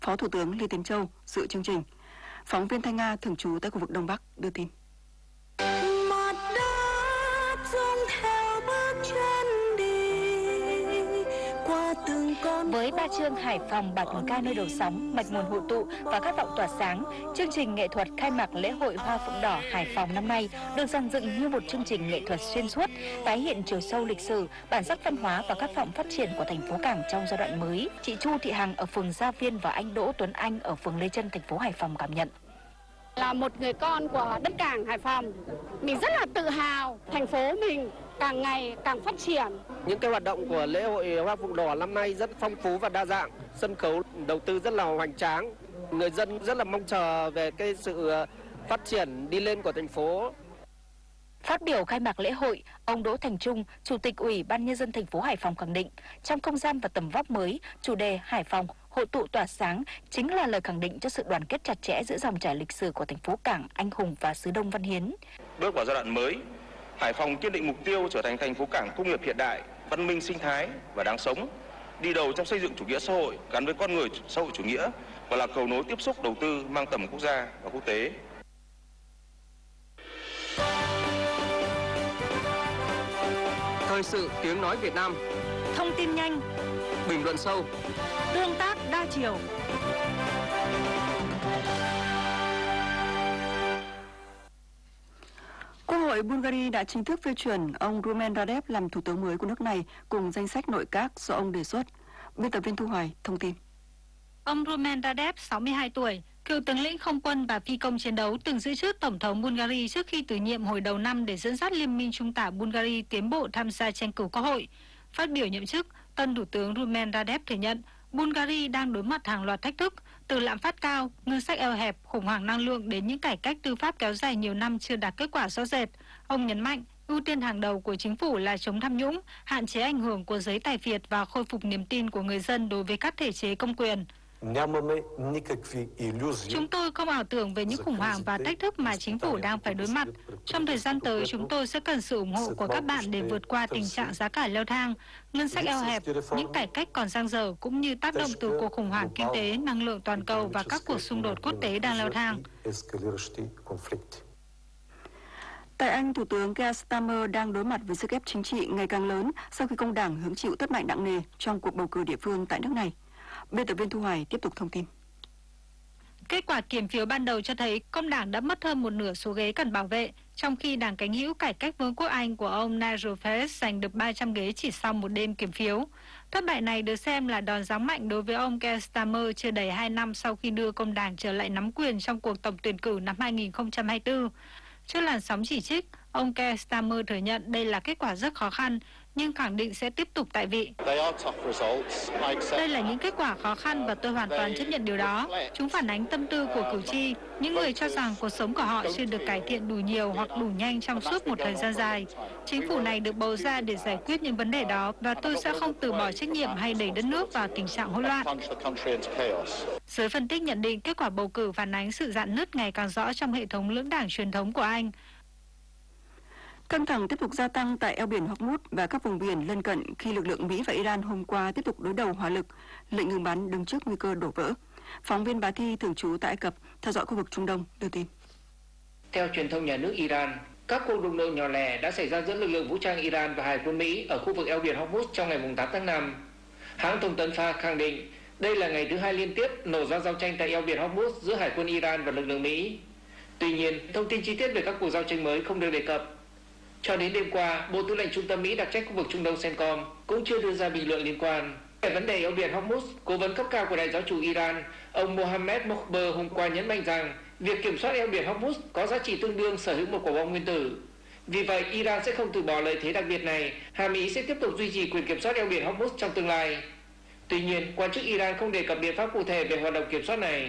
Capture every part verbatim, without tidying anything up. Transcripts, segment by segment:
Phó Thủ tướng Lê Tiến Châu dự chương trình. Phóng viên Thanh Nga thường trú tại khu vực Đông Bắc đưa tin. Với ba chương Hải Phòng, bản hùng ca nơi đầu sóng, mạch nguồn hội tụ và khát vọng tỏa sáng, chương trình nghệ thuật khai mạc lễ hội Hoa Phượng Đỏ Hải Phòng năm nay được dàn dựng như một chương trình nghệ thuật xuyên suốt, tái hiện chiều sâu lịch sử, bản sắc văn hóa và khát vọng phát triển của thành phố Cảng trong giai đoạn mới. Chị Chu Thị Hằng ở phường Gia Viên và anh Đỗ Tuấn Anh ở phường Lê Chân, thành phố Hải Phòng cảm nhận. Là một người con của đất Cảng Hải Phòng, mình rất là tự hào thành phố mình càng ngày càng phát triển. Những cái hoạt động của lễ hội Hoa Phượng Đỏ năm nay rất phong phú và đa dạng, sân khấu đầu tư rất là hoành tráng. Người dân rất là mong chờ về cái sự phát triển đi lên của thành phố. Phát biểu khai mạc lễ hội, ông Đỗ Thành Trung, Chủ tịch Ủy ban Nhân dân thành phố Hải Phòng khẳng định, trong không gian và tầm vóc mới, chủ đề Hải Phòng hội tụ tỏa sáng chính là lời khẳng định cho sự đoàn kết chặt chẽ giữa dòng chảy lịch sử của thành phố Cảng anh hùng và xứ Đông Văn Hiến. Bước vào giai đoạn mới, Hải Phòng kiên định mục tiêu trở thành thành phố cảng công nghiệp hiện đại, văn minh sinh thái và đáng sống, đi đầu trong xây dựng chủ nghĩa xã hội gắn với con người xã hội chủ nghĩa và là cầu nối tiếp xúc đầu tư mang tầm quốc gia và quốc tế. Thời sự tiếng nói Việt Nam. Thông tin nhanh, bình luận sâu, tương tác đa chiều. Quốc hội Bulgaria đã chính thức phê chuẩn ông Rumen Radev làm thủ tướng mới của nước này cùng danh sách nội các do ông đề xuất. Biên tập viên Thu Hoài thông tin. Ông Rumen Radev, sáu mươi hai tuổi, cựu tướng lĩnh không quân và phi công chiến đấu, từng giữ chức tổng thống Bulgaria trước khi từ nhiệm hồi đầu năm để dẫn dắt Liên minh Trung tả Bulgaria tiến bộ tham gia tranh cử quốc hội. Phát biểu nhậm chức, tân thủ tướng Rumen Radev thừa nhận Bulgaria đang đối mặt hàng loạt thách thức, từ lạm phát cao, ngân sách eo hẹp, khủng hoảng năng lượng đến những cải cách tư pháp kéo dài nhiều năm chưa đạt kết quả rõ rệt. Ông nhấn mạnh, ưu tiên hàng đầu của chính phủ là chống tham nhũng, hạn chế ảnh hưởng của giới tài phiệt và khôi phục niềm tin của người dân đối với các thể chế công quyền. Chúng tôi không ảo tưởng về những khủng hoảng và thách thức mà chính phủ đang phải đối mặt. Trong thời gian tới, chúng tôi sẽ cần sự ủng hộ của các bạn để vượt qua tình trạng giá cả leo thang, ngân sách eo hẹp, những cải cách còn dang dở cũng như tác động từ cuộc khủng hoảng kinh tế, năng lượng toàn cầu và các cuộc xung đột quốc tế đang leo thang. Tại Anh, Thủ tướng Keir Starmer đang đối mặt với sức ép chính trị ngày càng lớn sau khi công đảng hứng chịu thất bại nặng nề trong cuộc bầu cử địa phương tại nước này. Biên tập viên Thu Hoài tiếp tục thông tin. Kết quả kiểm phiếu ban đầu cho thấy công đảng đã mất hơn một nửa số ghế cần bảo vệ, trong khi đảng cánh hữu cải cách Vương quốc Anh của ông Nigel Farage giành được ba trăm ghế chỉ sau một đêm kiểm phiếu. Thất bại này được xem là đòn giáng mạnh đối với ông Keir Starmer chưa đầy hai năm sau khi đưa công đảng trở lại nắm quyền trong cuộc tổng tuyển cử năm hai nghìn không trăm hai mươi tư. Trước làn sóng chỉ trích, ông Keir Starmer thừa nhận đây là kết quả rất khó khăn, nhưng khẳng định sẽ tiếp tục tại vị. Đây là những kết quả khó khăn và tôi hoàn toàn chấp nhận điều đó. Chúng phản ánh tâm tư của cử tri, những người cho rằng cuộc sống của họ chưa được cải thiện đủ nhiều hoặc đủ nhanh trong suốt một thời gian dài. Chính phủ này được bầu ra để giải quyết những vấn đề đó và tôi sẽ không từ bỏ trách nhiệm hay đẩy đất nước vào tình trạng hỗn loạn. Giới phân tích nhận định kết quả bầu cử phản ánh sự rạn nứt ngày càng rõ trong hệ thống lưỡng đảng truyền thống của Anh. Căng thẳng tiếp tục gia tăng tại eo biển Hormuz và các vùng biển lân cận khi lực lượng Mỹ và Iran hôm qua tiếp tục đối đầu hỏa lực, lệnh ngừng bắn đứng trước nguy cơ đổ vỡ. Phóng viên Bá Thi thường trú tại Ai Cập theo dõi khu vực Trung Đông đưa tin. Theo truyền thông nhà nước Iran, các cuộc đụng độ nhỏ lẻ đã xảy ra giữa lực lượng vũ trang Iran và Hải quân Mỹ ở khu vực eo biển Hormuz trong ngày tám tháng năm. Hãng thông tấn F A khẳng định đây là ngày thứ hai liên tiếp nổ ra giao tranh tại eo biển Hormuz giữa Hải quân Iran và lực lượng Mỹ. Tuy nhiên, thông tin chi tiết về các cuộc giao tranh mới không được đề cập. Cho đến đêm qua, Bộ Tư lệnh Trung tâm Mỹ đặc trách khu vực Trung Đông CENTCOM cũng chưa đưa ra bình luận liên quan. Về vấn đề eo biển Hormuz, cố vấn cấp cao của Đại giáo chủ Iran, ông Mohammad Mokhber hôm qua nhấn mạnh rằng việc kiểm soát eo biển Hormuz có giá trị tương đương sở hữu một quả bom nguyên tử. Vì vậy, Iran sẽ không từ bỏ lợi thế đặc biệt này, Hà Mỹ sẽ tiếp tục duy trì quyền kiểm soát eo biển Hormuz trong tương lai. Tuy nhiên, quan chức Iran không đề cập biện pháp cụ thể về hoạt động kiểm soát này.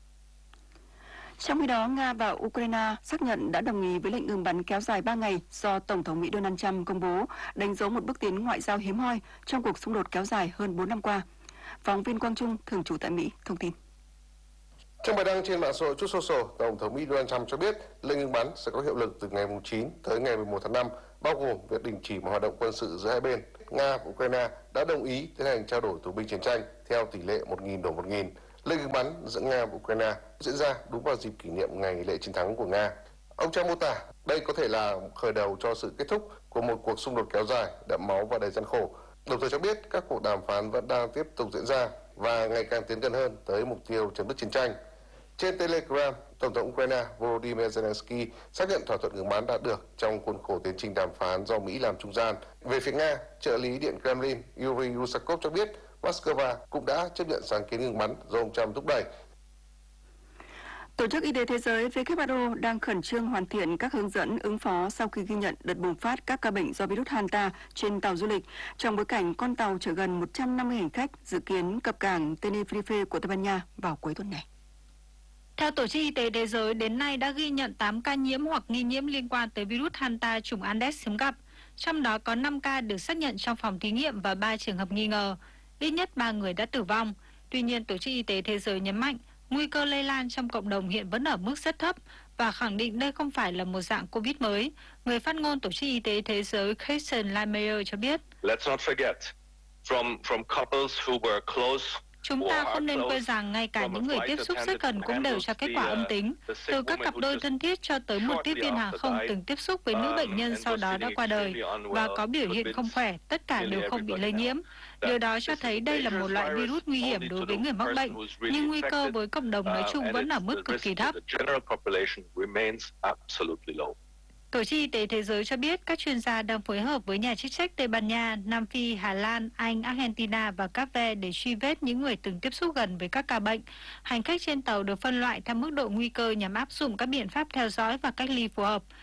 Trong khi đó, Nga và Ukraine xác nhận đã đồng ý với lệnh ngừng bắn kéo dài ba ngày do Tổng thống Mỹ Donald Trump công bố, đánh dấu một bước tiến ngoại giao hiếm hoi trong cuộc xung đột kéo dài hơn bốn năm qua. Phóng viên Quang Trung, thường trú tại Mỹ, thông tin. Trong bài đăng trên mạng xã hội Truth Social, Tổng thống Mỹ Donald Trump cho biết lệnh ngừng bắn sẽ có hiệu lực từ ngày chín tới ngày mười một tháng năm, bao gồm việc đình chỉ mọi hoạt động quân sự giữa hai bên. Nga và Ukraine đã đồng ý tiến hành trao đổi tù binh chiến tranh theo tỷ lệ một nghìn đổi một nghìn. lệnh ngừng bắn giữa Nga và Ukraine diễn ra đúng vào dịp kỷ niệm ngày lễ chiến thắng của Nga. Ông Trump mô tả đây có thể là khởi đầu cho sự kết thúc của một cuộc xung đột kéo dài, đẫm máu và đầy gian khổ. Đồng thời cho biết các cuộc đàm phán vẫn đang tiếp tục diễn ra và ngày càng tiến gần hơn tới mục tiêu chấm dứt chiến tranh. Trên Telegram, Tổng thống Ukraine Volodymyr Zelensky xác nhận thỏa thuận ngừng bắn đạt được trong khuôn khổ tiến trình đàm phán do Mỹ làm trung gian. Về phía Nga, trợ lý Điện Kremlin Yuri Rusakov cho biết Moscow cũng đã chấp nhận sáng kiến ngừng bắn do ông Trump thúc đẩy. Tổ chức Y tế Thế giới W H O đang khẩn trương hoàn thiện các hướng dẫn ứng phó sau khi ghi nhận đợt bùng phát các ca bệnh do virus Hanta trên tàu du lịch, trong bối cảnh con tàu chở gần một trăm năm mươi hành khách dự kiến cập cảng Tenerife của Tây Ban Nha vào cuối tuần này. Theo Tổ chức Y tế Thế giới, đến nay đã ghi nhận tám ca nhiễm hoặc nghi nhiễm liên quan tới virus Hanta chủng Andes hiếm gặp. Trong đó có năm ca được xác nhận trong phòng thí nghiệm và ba trường hợp nghi ngờ. Ít nhất ba người đã tử vong. Tuy nhiên, Tổ chức Y tế Thế giới nhấn mạnh nguy cơ lây lan trong cộng đồng hiện vẫn ở mức rất thấp và khẳng định đây không phải là một dạng Covid mới. Người phát ngôn Tổ chức Y tế Thế giới Christian Lemaire cho biết. Let's not forget, from, from couples who were close. Chúng ta không nên quên rằng ngay cả những người tiếp xúc rất gần cũng đều cho kết quả âm tính. Từ các cặp đôi thân thiết cho tới một tiếp viên hàng không từng tiếp xúc với nữ bệnh nhân sau đó đã qua đời và có biểu hiện không khỏe, tất cả đều không bị lây nhiễm. Điều đó cho thấy đây là một loại virus nguy hiểm đối với người mắc bệnh, nhưng nguy cơ với cộng đồng nói chung vẫn ở mức cực kỳ thấp. Tổ chức Y tế Thế giới cho biết các chuyên gia đang phối hợp với nhà chức trách Tây Ban Nha, Nam Phi, Hà Lan, Anh, Argentina và Cape để truy vết những người từng tiếp xúc gần với các ca bệnh. Hành khách trên tàu được phân loại theo mức độ nguy cơ nhằm áp dụng các biện pháp theo dõi và cách ly phù hợp.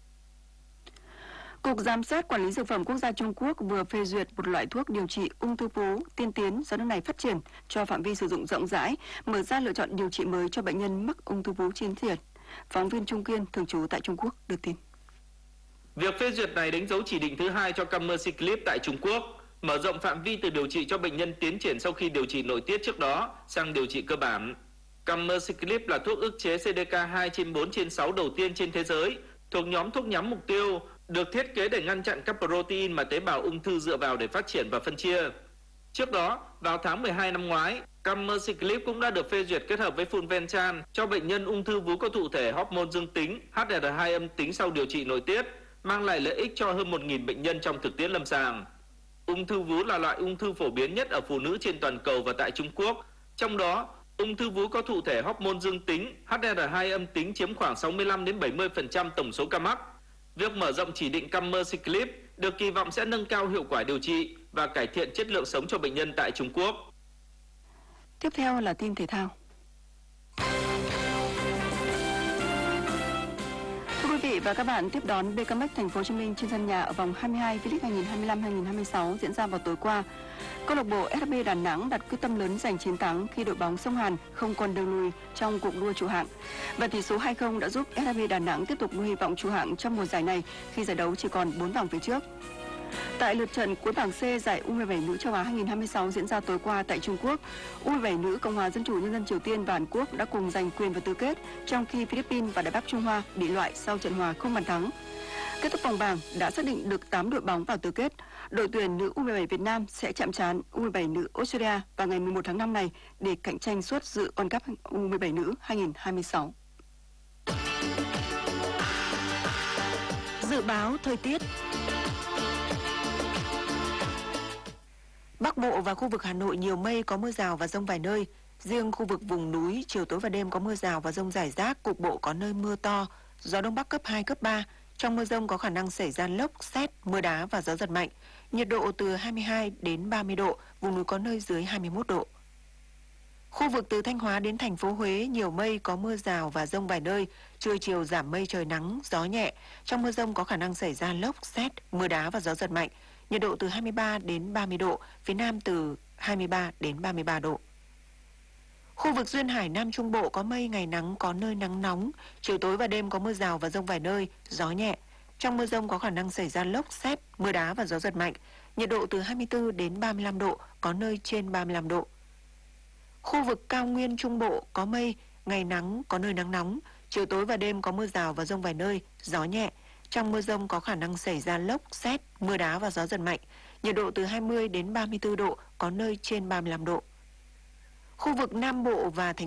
Cục Giám sát Quản lý Dược phẩm Quốc gia Trung Quốc vừa phê duyệt một loại thuốc điều trị ung thư vú tiên tiến do nước này phát triển cho phạm vi sử dụng rộng rãi, mở ra lựa chọn điều trị mới cho bệnh nhân mắc ung thư vú tiến triển. Phóng viên Trung Kiên thường trú tại Trung Quốc đưa tin. Việc phê duyệt này đánh dấu chỉ định thứ hai cho Camericlip tại Trung Quốc, mở rộng phạm vi từ điều trị cho bệnh nhân tiến triển sau khi điều trị nội tiết trước đó sang điều trị cơ bản. Camericlip là thuốc ức chế C D K hai trên bốn trên sáu đầu tiên trên thế giới, thuộc nhóm thuốc nhắm mục tiêu, được thiết kế để ngăn chặn các protein mà tế bào ung thư dựa vào để phát triển và phân chia. Trước đó, vào tháng mười hai năm ngoái, Camericlip cũng đã được phê duyệt kết hợp với Fulvenchan cho bệnh nhân ung thư vú có thụ thể hormone dương tính H R hai âm tính sau điều trị nội tiết, mang lại lợi ích cho hơn một nghìn bệnh nhân trong thực tiễn lâm sàng. Ung thư vú là loại ung thư phổ biến nhất ở phụ nữ trên toàn cầu và tại Trung Quốc. Trong đó, ung thư vú có thụ thể hormone dương tính H R hai âm tính chiếm khoảng sáu mươi lăm đến bảy mươi phần trăm tổng số ca mắc. Việc mở rộng chỉ định Camericlip được kỳ vọng sẽ nâng cao hiệu quả điều trị và cải thiện chất lượng sống cho bệnh nhân tại Trung Quốc. Tiếp theo là tin thể thao. Thưa quý vị và các bạn, tiếp đón bê ca em ích Thành phố Hồ Chí Minh trên sân nhà ở vòng hai mươi hai V-League hai nghìn không trăm hai mươi lăm hai nghìn không trăm hai mươi sáu diễn ra vào tối qua. Câu lạc bộ ét hát bê Đà Nẵng đặt quyết tâm lớn giành chiến thắng khi đội bóng sông Hàn không còn đường lùi trong cuộc đua trụ hạng. Và tỷ số hai không đã giúp ét hát bê Đà Nẵng tiếp tục nuôi hy vọng trụ hạng trong mùa giải này khi giải đấu chỉ còn bốn vòng phía trước. Tại lượt trận cuối bảng C giải U mười bảy nữ châu Á hai nghìn không trăm hai mươi sáu diễn ra tối qua tại Trung Quốc, U mười bảy nữ Cộng hòa Dân chủ Nhân dân Triều Tiên và Hàn Quốc đã cùng giành quyền vào tứ kết, trong khi Philippines và Đài Bắc Trung Hoa bị loại sau trận hòa không bàn thắng. Kết thúc vòng bảng đã xác định được tám đội bóng vào tứ kết. Đội tuyển nữ U mười bảy Việt Nam sẽ chạm trán U mười bảy nữ Australia vào ngày mười một tháng năm này để cạnh tranh suất dự World Cup U mười bảy nữ hai nghìn không trăm hai mươi sáu. Dự báo thời tiết. Bắc Bộ và khu vực Hà Nội nhiều mây, có mưa rào và dông vài nơi. Riêng khu vực vùng núi, chiều tối và đêm có mưa rào và dông rải rác, cục bộ có nơi mưa to, gió Đông Bắc cấp hai, cấp ba. Trong mưa dông có khả năng xảy ra lốc, sét, mưa đá và gió giật mạnh. Nhiệt độ từ hai mươi hai đến ba mươi độ, vùng núi có nơi dưới hai mươi mốt độ. Khu vực từ Thanh Hóa đến thành phố Huế nhiều mây, có mưa rào và dông vài nơi, trưa chiều giảm mây trời nắng, gió nhẹ. Trong mưa dông có khả năng xảy ra lốc, sét, mưa đá và gió giật mạnh. Nhiệt độ từ hai mươi ba đến ba mươi độ, phía Nam từ hai mươi ba đến ba mươi ba độ. Khu vực duyên hải Nam Trung Bộ có mây, ngày nắng, có nơi nắng nóng, chiều tối và đêm có mưa rào và dông vài nơi, gió nhẹ. Trong mưa dông có khả năng xảy ra lốc, sét, mưa đá và gió giật mạnh. Nhiệt độ từ hai mươi tư đến ba mươi lăm độ, có nơi trên ba mươi lăm độ. Khu vực cao nguyên Trung Bộ có mây, ngày nắng, có nơi nắng nóng, chiều tối và đêm có mưa rào và dông vài nơi, gió nhẹ. Trong mưa dông có khả năng xảy ra lốc, sét, mưa đá và gió giật mạnh. Nhiệt độ từ hai mươi đến ba mươi tư độ, có nơi trên ba mươi lăm độ. Khu vực Nam Bộ và thành